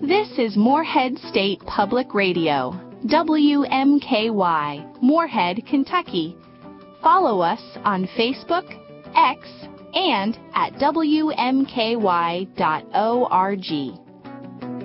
This is Morehead State Public Radio, WMKY, Morehead, Kentucky. Follow us on Facebook, X, and at WMKY.org.